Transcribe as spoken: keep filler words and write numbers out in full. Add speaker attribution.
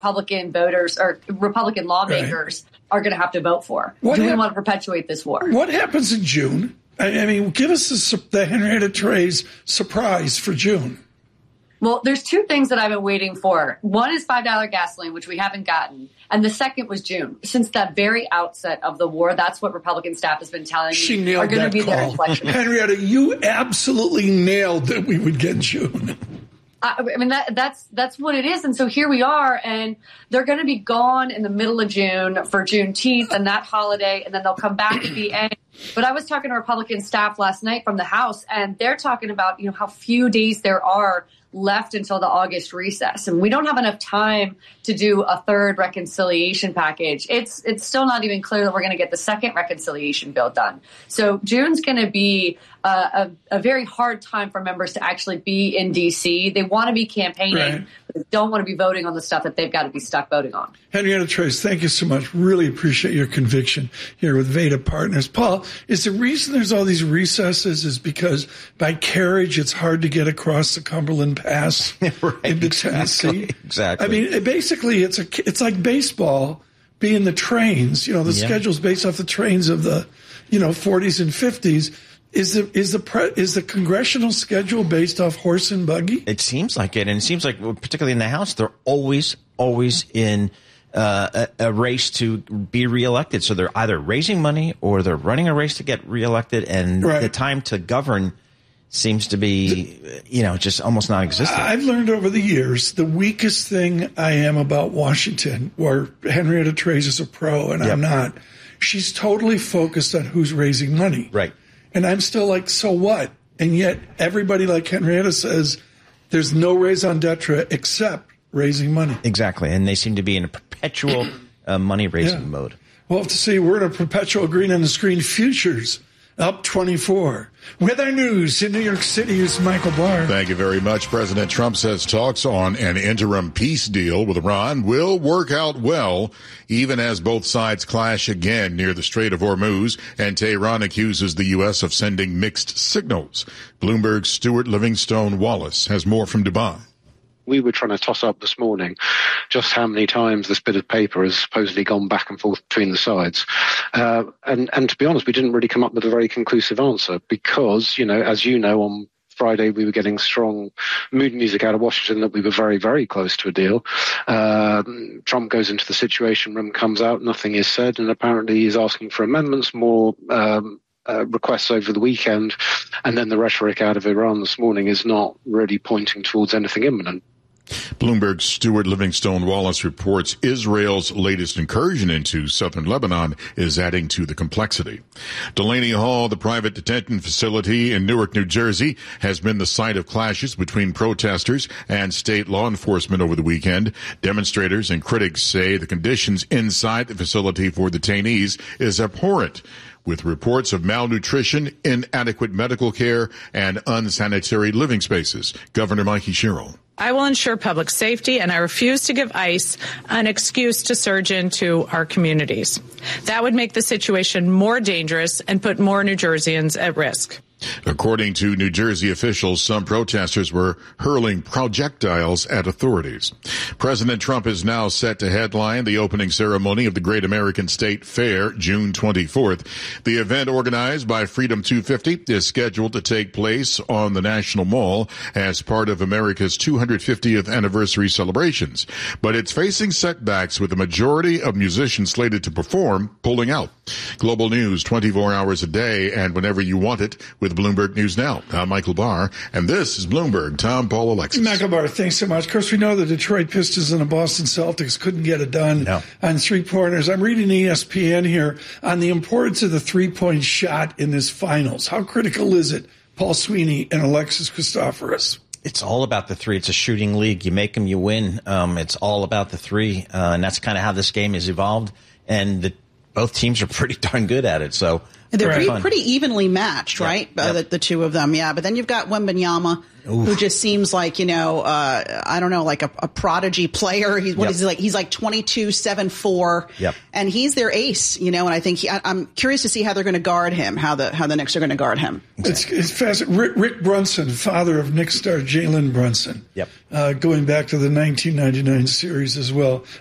Speaker 1: Republican voters or Republican lawmakers right. are going to have to vote for.
Speaker 2: What
Speaker 1: Do we
Speaker 2: hap-
Speaker 1: want to perpetuate this war?
Speaker 2: What happens in June? I, I mean, give us the, the Henrietta Trey's surprise for June.
Speaker 1: Well, there's two things that I've been waiting for. One is five dollars gasoline, which we haven't gotten. And the second was June. Since that very outset of the war, that's what Republican staff has been telling me
Speaker 2: she nailed
Speaker 1: are going to be
Speaker 2: call.
Speaker 1: their inflection.
Speaker 2: Henrietta, you absolutely nailed that we would get June.
Speaker 1: I mean, that, that's that's what it is. And so here we are, and they're going to be gone in the middle of June for Juneteenth and that holiday, and then they'll come back at the end. But I was talking to Republican staff last night from the House, and they're talking about, you know, how few days there are left until the August recess. And we don't have enough time to do a third reconciliation package. It's it's still not even clear that we're going to get the second reconciliation bill done. So June's going to be uh, a, a very hard time for members to actually be in D C. They want to be campaigning,
Speaker 2: right.
Speaker 1: but they don't want to be voting on the stuff that they've got to be stuck voting on.
Speaker 2: Henrietta Trey's, thank you so much. Really appreciate your conviction here with Veda Partners. Paul, is the reason there's all these recesses is because by carriage it's hard to get across the Cumberland Pass
Speaker 3: right,
Speaker 2: into
Speaker 3: exactly,
Speaker 2: Tennessee?
Speaker 3: Exactly.
Speaker 2: I mean, it basically, it's a it's like baseball being the trains. You know, the yeah. schedule's based off the trains of the, you know, forties and fifties. Is the is the pre, is the congressional schedule based off horse and buggy?
Speaker 3: It seems like it, and it seems like, particularly in the House, they're always always in uh, a, a race to be reelected. So they're either raising money or they're running a race to get reelected, and right. the time to govern seems to be, you know, just almost non-existent.
Speaker 2: I've learned over the years the weakest thing I am about Washington, where Henrietta Trey is a pro and yep. I'm not. She's totally focused on who's raising money.
Speaker 3: Right.
Speaker 2: And I'm still like, so what? And yet everybody like Henrietta says there's no raison d'etre except raising money.
Speaker 3: Exactly. And they seem to be in a perpetual uh, money-raising yeah. mode.
Speaker 2: We'll have to see. We're in a perpetual green on the screen futures. Up twenty-four. With our news in New York City is Michael Barr.
Speaker 4: Thank you very much. President Trump says talks on an interim peace deal with Iran will work out well, even as both sides clash again near the Strait of Hormuz, and Tehran accuses the U S of sending mixed signals. Bloomberg's Stuart Livingstone Wallace has more from Dubai.
Speaker 5: We were trying to toss up this morning just how many times this bit of paper has supposedly gone back and forth between the sides. Uh, and, and to be honest, we didn't really come up with a very conclusive answer because, you know, as you know, on Friday we were getting strong mood music out of Washington that we were very, very close to a deal. Uh, Trump goes into the Situation Room, comes out, nothing is said, and apparently he's asking for amendments, more um, Uh, requests over the weekend, and then the rhetoric out of Iran this morning is not really pointing towards anything imminent.
Speaker 4: Bloomberg's Stuart Livingstone Wallace reports Israel's latest incursion into southern Lebanon is adding to the complexity. Delaney Hall, the private detention facility in Newark, New Jersey, has been the site of clashes between protesters and state law enforcement over the weekend. Demonstrators and critics say the conditions inside the facility for detainees is abhorrent, with reports of malnutrition, inadequate medical care, and unsanitary living spaces. Governor Mikey Sherrill.
Speaker 6: I will ensure public safety, and I refuse to give ICE an excuse to surge into our communities. That would make the situation more dangerous and put more New Jerseyans at risk.
Speaker 4: According to New Jersey officials, some protesters were hurling projectiles at authorities. President Trump is now set to headline the opening ceremony of the Great American State Fair, June twenty-fourth. The event, organized by Freedom two fifty, is scheduled to take place on the National Mall as part of America's two hundred fiftieth anniversary celebrations. But it's facing setbacks, with the majority of musicians slated to perform pulling out. Global news twenty-four hours a day and whenever you want it with Bloomberg News Now. I'm Michael Barr, and this is Bloomberg. Tom, Paul, Alexis.
Speaker 2: Michael Barr, thanks so much. Of course, we know the Detroit Pistons and the Boston Celtics couldn't get it done no. on three-pointers. I'm reading E S P N here on the importance of the three-point shot in this finals. How critical is it, Paul Sweeney and Alexis Christoforous?
Speaker 3: It's all about the three. It's a shooting league. You make them, you win. Um, it's all about the three, uh, and that's kind of how this game has evolved. And the both teams are pretty darn good at it. So
Speaker 7: they're
Speaker 3: pretty,
Speaker 7: pretty, pretty evenly matched,
Speaker 3: yep.
Speaker 7: right?
Speaker 3: Yep.
Speaker 7: Uh, the, the two of them, yeah. But then you've got Wembanyama, Oof. who just seems like, you know, uh, I don't know, like a, a prodigy player. He's what yep. is he like? He's like twenty-two, seven, four,
Speaker 3: yep.
Speaker 7: and he's their ace, you know. And I think he, I, I'm curious to see how they're going to guard him, how the how the Knicks are going to guard him.
Speaker 2: Exactly. It's, it's fascinating. Rick, Rick Brunson, father of Knicks star Jalen Brunson,
Speaker 3: yep.
Speaker 2: uh, going back to the nineteen ninety-nine series as well.